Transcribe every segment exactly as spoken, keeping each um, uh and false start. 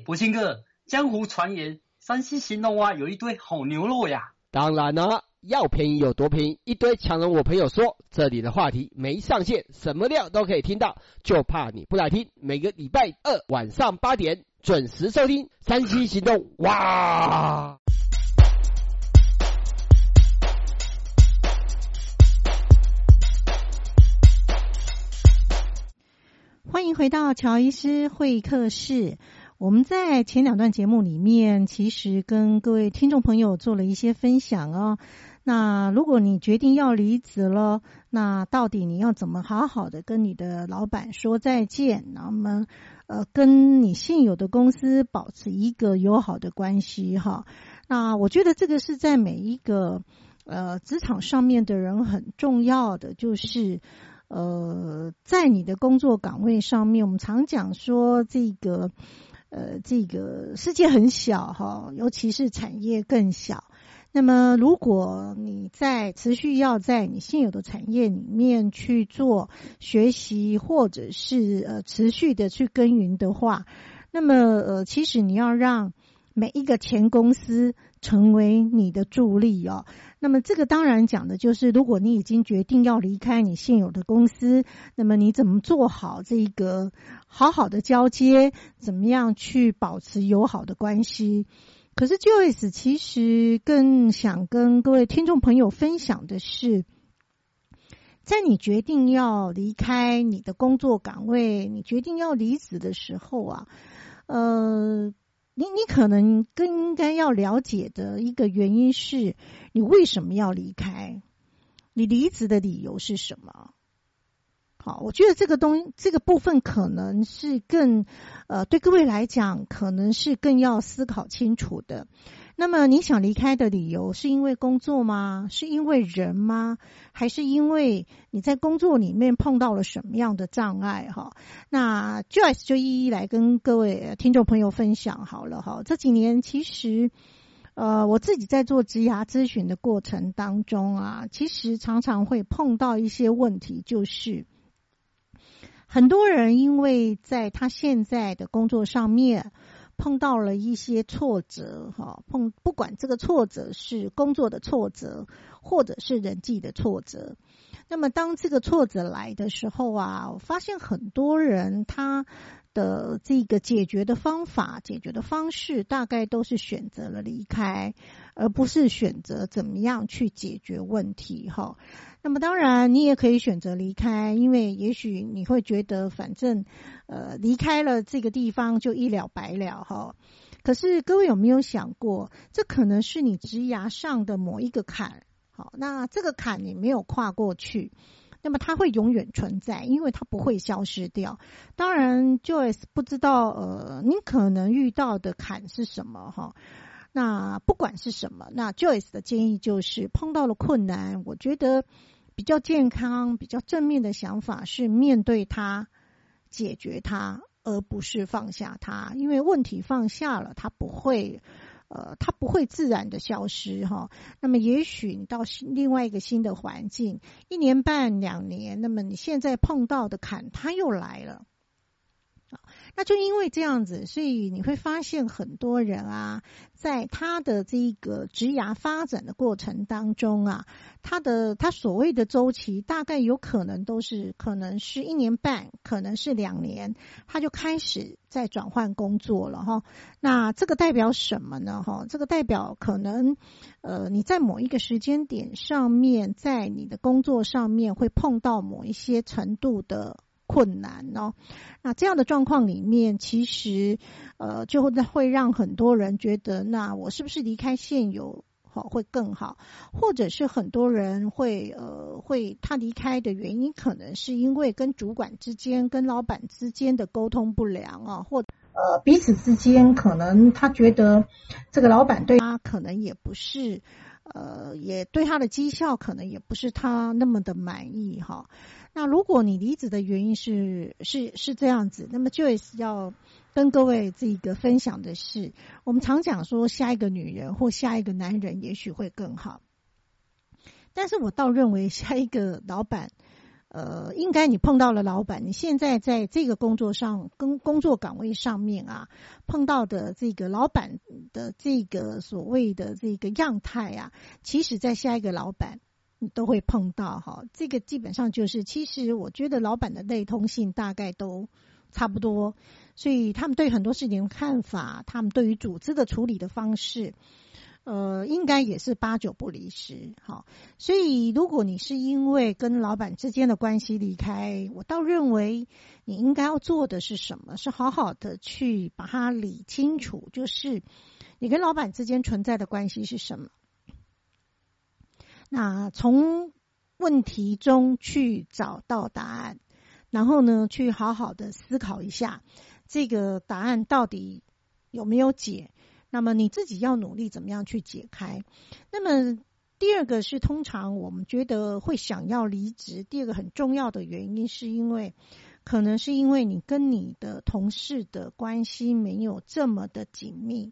博兴哥，江湖传言山西兴隆啊有一堆好牛肉呀。 当然了，要便宜有多便宜，一堆强人我朋友说，这里的话题没上限，什么料都可以听到，就怕你不来听。每个礼拜二晚上八点准时收听山西行动。哇！ 欢迎回到乔医师会客室。我们在前两段节目里面其实跟各位听众朋友做了一些分享哦。那如果你决定要离职了，那到底你要怎么好好的跟你的老板说再见，那么呃跟你现有的公司保持一个友好的关系哈。那我觉得这个是在每一个呃职场上面的人很重要的，就是呃在你的工作岗位上面，我们常讲说这个呃，这个世界很小哈，尤其是产业更小。那么，如果你在持续要在你现有的产业里面去做学习，或者是呃持续的去耕耘的话，那么呃，其实你要让每一个前公司成为你的助力哦。那么这个当然讲的就是，如果你已经决定要离开你现有的公司，那么你怎么做好这个好好的交接，怎么样去保持友好的关系。可是 Joyce 其实更想跟各位听众朋友分享的是，在你决定要离开你的工作岗位，你决定要离职的时候啊，呃你你可能更应该要了解的一个原因是，你为什么要离开？你离职的理由是什么？好，我觉得这个东这个部分可能是更呃对各位来讲，可能是更要思考清楚的。那么你想离开的理由是因为工作吗？是因为人吗？还是因为你在工作里面碰到了什么样的障碍哈？那 Joyce 就一一来跟各位听众朋友分享好了哈。这几年其实呃我自己在做职涯咨询的过程当中啊，其实常常会碰到一些问题，就是很多人因为在他现在的工作上面碰到了一些挫折哈，碰不管这个挫折是工作的挫折，或者是人际的挫折。那么当这个挫折来的时候啊，我发现很多人他的这个解决的方法、解决的方式，大概都是选择了离开，而不是选择怎么样去解决问题哈。那么当然你也可以选择离开，因为也许你会觉得反正呃离开了这个地方就一了百了哈。可是各位有没有想过，这可能是你职涯上的某一个坎，好，那这个坎你没有跨过去，那么它会永远存在，因为它不会消失掉。当然 Joyce 不知道呃您可能遇到的坎是什么哈。那不管是什么，那 Joyce 的建议就是碰到了困难，我觉得比较健康、比较正面的想法是面对它、解决它，而不是放下它。因为问题放下了，它不会呃，它不会自然的消失哈。那么也许你到另外一个新的环境，一年半、两年，那么你现在碰到的坎它又来了。那就因为这样子，所以你会发现很多人啊，在他的这个职涯发展的过程当中啊，他的他所谓的周期大概有可能都是可能是一年半，可能是两年，他就开始在转换工作了哈。那这个代表什么呢哈？这个代表可能呃你在某一个时间点上面，在你的工作上面会碰到某一些程度的困难哦。那这样的状况里面，其实呃就会会让很多人觉得，那我是不是离开现有好会更好？或者是很多人会呃会他离开的原因，可能是因为跟主管之间、跟老板之间的沟通不良啊，或呃彼此之间可能他觉得这个老板对他可能也不是呃也对他的绩效可能也不是他那么的满意哈。那如果你离职的原因是是是这样子，那么 Joyce 要跟各位这个分享的是，我们常讲说下一个女人或下一个男人也许会更好，但是我倒认为下一个老板呃，应该你碰到了老板，你现在在这个工作上跟工作岗位上面啊，碰到的这个老板的这个所谓的这个样态啊，其实在下一个老板你都会碰到哈。这个基本上就是，其实我觉得老板的类通性大概都差不多，所以他们对很多事情的看法，他们对于组织的处理的方式。呃，应该也是八九不离十，好，所以如果你是因为跟老板之间的关系离开，我倒认为你应该要做的是什么？是好好的去把它理清楚，就是你跟老板之间存在的关系是什么？那从问题中去找到答案，然后呢，去好好的思考一下这个答案到底有没有解。那么你自己要努力怎么样去解开。那么第二个是通常我们觉得会想要离职，第二个很重要的原因是因为可能是因为你跟你的同事的关系没有这么的紧密。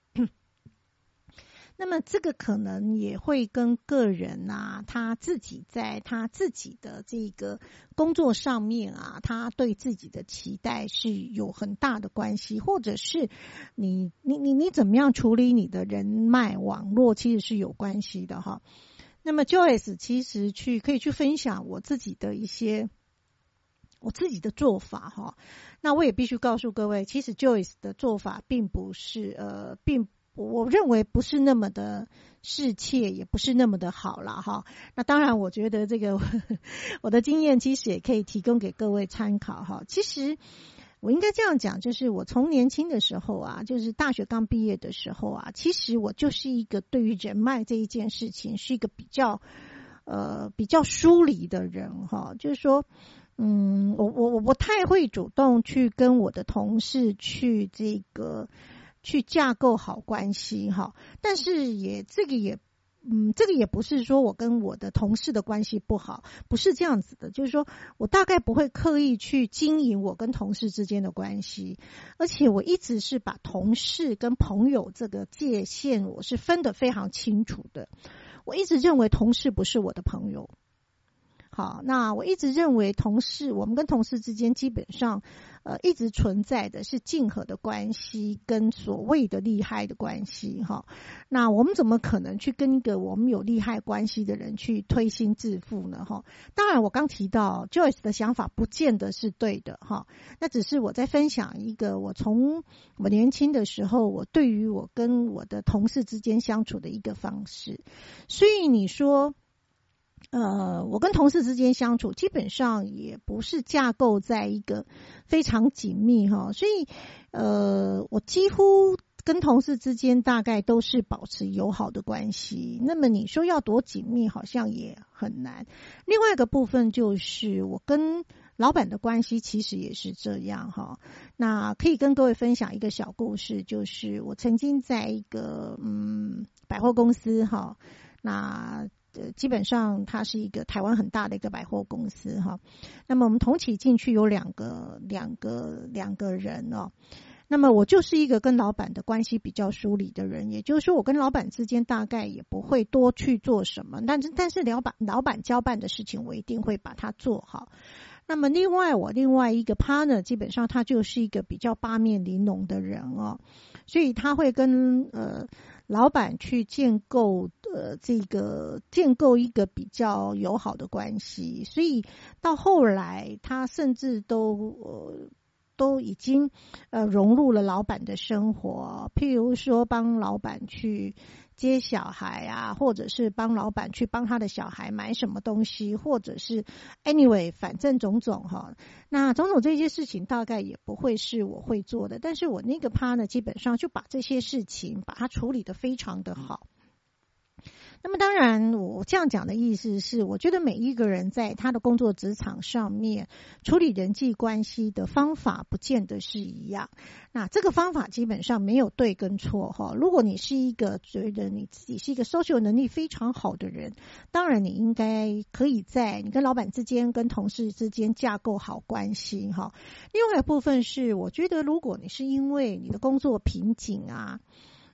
那么这个可能也会跟个人啊，他自己在他自己的这个工作上面啊，他对自己的期待是有很大的关系，或者是你你你你怎么样处理你的人脉网络，其实是有关系的哈。那么 Joyce 其实去可以去分享我自己的一些我自己的做法哈。那我也必须告诉各位，其实 Joyce 的做法并不是呃并我认为不是那么的适切，也不是那么的好啦哈。那当然我觉得这个我的经验其实也可以提供给各位参考哈。其实我应该这样讲，就是我从年轻的时候啊，就是大学刚毕业的时候啊，其实我就是一个对于人脉这一件事情是一个比较呃比较疏离的人哈。就是说嗯我我我不太会主动去跟我的同事去这个去架构好关系哈，但是也这个也嗯，这个也不是说我跟我的同事的关系不好，不是这样子的，就是说我大概不会刻意去经营我跟同事之间的关系，而且我一直是把同事跟朋友这个界限我是分得非常清楚的。我一直认为同事不是我的朋友。好，那我一直认为同事，我们跟同事之间基本上呃一直存在的是竞合的关系跟所谓的利害的关系哈。那我们怎么可能去跟一个我们有利害关系的人去推心置腹呢哈？当然我刚提到 Joyce 的想法不见得是对的哈，那只是我在分享一个我从我年轻的时候我对于我跟我的同事之间相处的一个方式。所以你说呃，我跟同事之间相处基本上也不是架构在一个非常紧密哈，所以呃，我几乎跟同事之间大概都是保持友好的关系。那么你说要多紧密，好像也很难。另外一个部分就是我跟老板的关系其实也是这样哈。那可以跟各位分享一个小故事，就是我曾经在一个嗯百货公司哈，那呃，基本上它是一个台湾很大的一个百货公司哈。那么我们同期进去有两个两个两个人哦。那么我就是一个跟老板的关系比较疏离的人，也就是说我跟老板之间大概也不会多去做什么，但是但是老板老板交办的事情我一定会把它做好。那么另外我另外一个 partner 基本上他就是一个比较八面玲珑的人哦，所以他会跟呃老板去建构呃这个建构一个比较友好的关系，所以到后来他甚至都呃都已经呃融入了老板的生活，譬如说帮老板去接小孩啊，或者是帮老板去帮他的小孩买什么东西，或者是 anyway 反正种种哈。那种种这些事情大概也不会是我会做的，但是我那个 partner 基本上就把这些事情把它处理得非常的好。那么当然我这样讲的意思是，我觉得每一个人在他的工作职场上面处理人际关系的方法不见得是一样，那这个方法基本上没有对跟错哈。如果你是一个觉得你自己是一个 social 能力非常好的人，当然你应该可以在你跟老板之间跟同事之间架构好关系哈。另外一部分是我觉得如果你是因为你的工作瓶颈啊，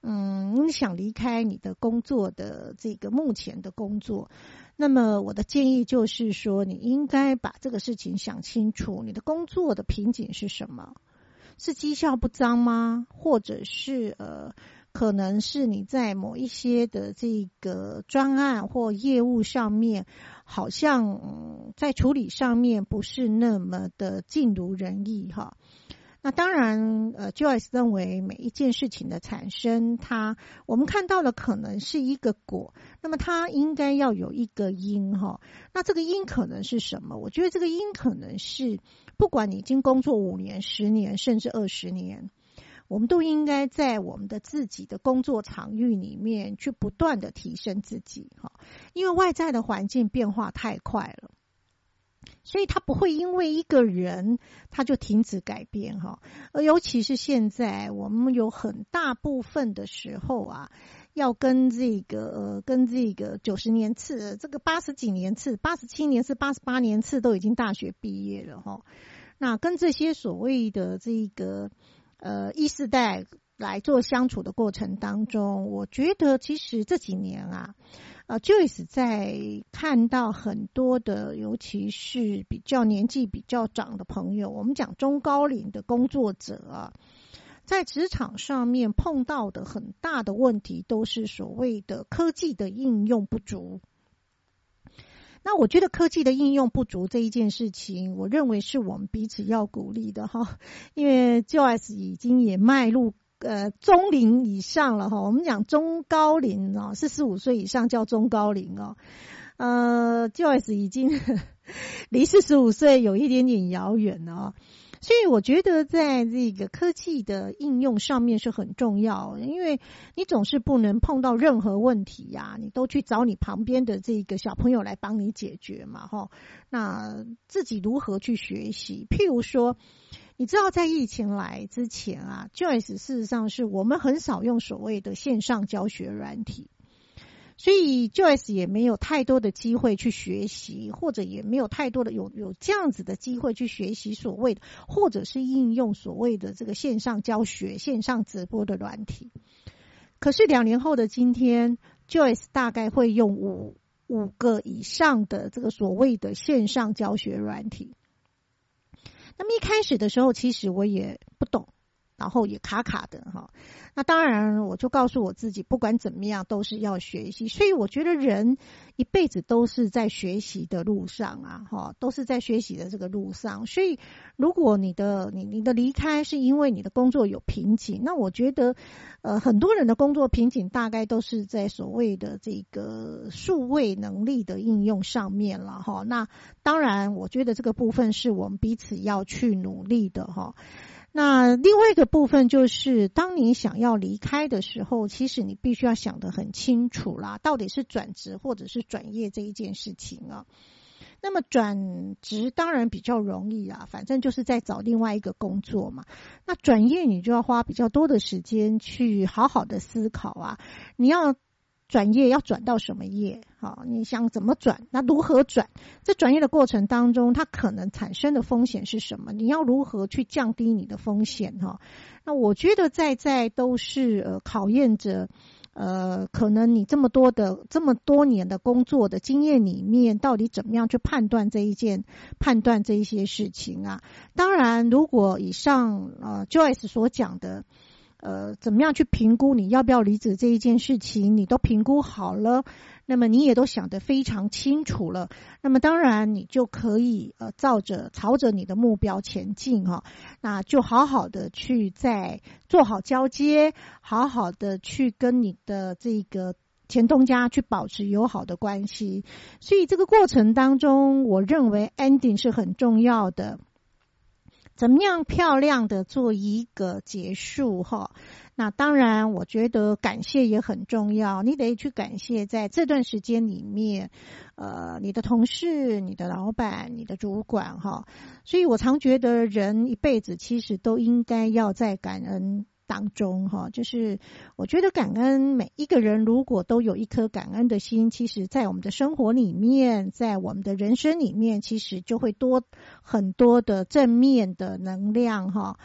嗯，你想离开你的工作的这个目前的工作，那么我的建议就是说，你应该把这个事情想清楚，你的工作的瓶颈是什么？是绩效不彰吗？或者是呃，可能是你在某一些的这个专案或业务上面，好像、嗯、在处理上面不是那么的尽如人意哈。那当然，呃 ，Joyce 认为每一件事情的产生，它我们看到的可能是一个果，那么它应该要有一个因哈。那这个因可能是什么？我觉得这个因可能是，不管你已经工作五年、十年，甚至二十年，我们都应该在我们的自己的工作场域里面去不断的提升自己哈，因为外在的环境变化太快了。所以他不会因为一个人他就停止改变哈，而尤其是现在我们有很大部分的时候啊，要跟这个呃跟这个九十年次、这个八十几年次、八十七年次、八十八年次都已经大学毕业了哈，那跟这些所谓的这个呃一世代来做相处的过程当中，我觉得其实这几年啊。呃 Joyce 在看到很多的，尤其是比较年纪比较长的朋友，我们讲中高龄的工作者啊，在职场上面碰到的很大的问题都是所谓的科技的应用不足。那我觉得科技的应用不足这一件事情，我认为是我们彼此要鼓励的哈，因为 Joyce 已经也迈入呃，中龄以上了哈，我们讲中高龄哦，四十五岁以上叫中高龄哦。呃 ，Joyce 已经离四十五岁有一点点遥远了哦，所以我觉得在这个科技的应用上面是很重要，因为你总是不能碰到任何问题呀、啊，你都去找你旁边的这个小朋友来帮你解决嘛哈。那自己如何去学习？譬如说。你知道在疫情来之前啊 Joyce 事实上是我们很少用所谓的线上教学软体，所以 Joyce 也没有太多的机会去学习，或者也没有太多的有有这样子的机会去学习所谓的或者是应用所谓的这个线上教学线上直播的软体。可是两年后的今天 Joyce 大概会用五五个以上的这个所谓的线上教学软体。那么一开始的时候，其实我也不懂，然后也卡卡的哈。那当然，我就告诉我自己，不管怎么样都是要学习。所以我觉得人一辈子都是在学习的路上啊，哈，都是在学习的这个路上。所以，如果你的你你的离开是因为你的工作有瓶颈，那我觉得，呃，很多人的工作瓶颈大概都是在所谓的这个数位能力的应用上面了哈。那当然，我觉得这个部分是我们彼此要去努力的哈。那另外一个部分就是，当你想要离开的时候，其实你必须要想得很清楚啦，到底是转职或者是转业这一件事情啊。那么转职当然比较容易啦，反正就是在找另外一个工作嘛。那转业你就要花比较多的时间去好好的思考啊，你要转业要转到什么业？好，你想怎么转？那如何转？在转业的过程当中，它可能产生的风险是什么？你要如何去降低你的风险？哈，那我觉得在在都是呃考验着呃，可能你这么多的这么多年的工作的经验里面，到底怎么样去判断这一件判断这一些事情啊？当然，如果以上呃 Joyce 所讲的。呃，怎么样去评估你要不要离职这一件事情，你都评估好了，那么你也都想得非常清楚了，那么当然你就可以呃照着朝着你的目标前进哈，那就好好的去再做好交接，好好的去跟你的这个前东家去保持友好的关系，所以这个过程当中，我认为 ending 是很重要的。怎么样漂亮的做一个结束哈？那当然我觉得感谢也很重要，你得去感谢在这段时间里面呃，你的同事、你的老板、你的主管哈。所以我常觉得人一辈子其实都应该要在感恩当中哈，就是我觉得感恩，每一个人如果都有一颗感恩的心，其实在我们的生活里面，在我们的人生里面，其实就会多很多的正面的能量哈。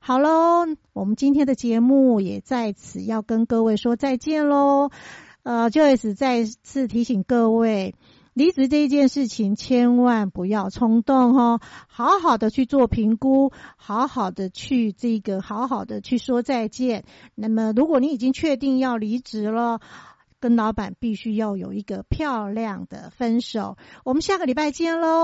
好喽，我们今天的节目也在此要跟各位说再见喽。呃 Joyce 再次提醒各位，离职这一件事情千万不要冲动哦，好好的去做评估，好好的去这个好好的去说再见。那么如果你已经确定要离职了，跟老板必须要有一个漂亮的分手。我们下个礼拜见喽。